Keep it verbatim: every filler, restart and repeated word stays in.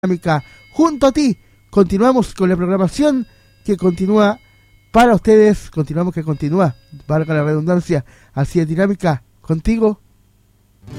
Dinámica junto a ti. Continuamos con la programación que continúa para ustedes. Continuamos que continúa, valga la redundancia, así es Dinámica contigo